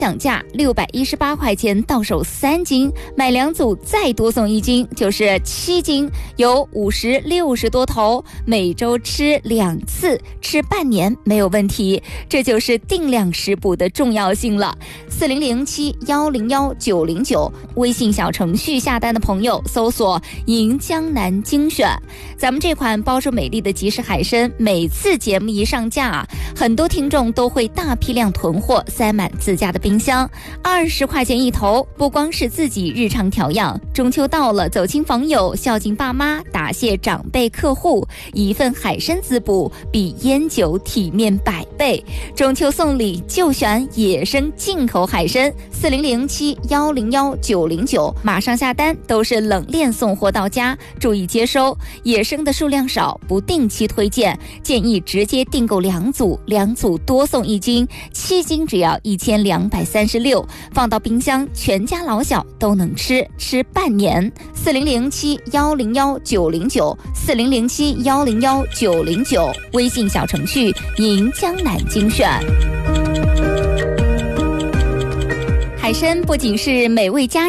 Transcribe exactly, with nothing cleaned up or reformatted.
涨价六百一十八块钱到手三斤，买两组再多送一斤，就是七斤，有五十、六十多头，每周吃两次，吃半年没有问题。这就是定量食补的重要性了。四零零七幺零幺九零九，微信小程序下单的朋友搜索“银江南精选”。咱们这款包装美丽的即食海参，每次节目一上架啊，很多听众都会大批量囤货，塞满自家的冰箱。二十块钱一头，不光是自己日常调养，中秋到了，走亲访友，孝敬爸妈，答谢长辈客户，一份海参滋补比烟酒体面百倍。中秋送礼就选野生进口海参，四零零七幺零幺九零九，马上下单，都是冷链送货到家，注意接收。野生的数量少，不定期推荐，建议直接订购两组，两组多送一斤，七斤只要一千两百三十六，放到冰箱，全家老小都能吃，吃半年。四零零七幺零幺九零九，四零零七幺零幺九零九，微信小程序“银江南精选”。海参不仅是美味佳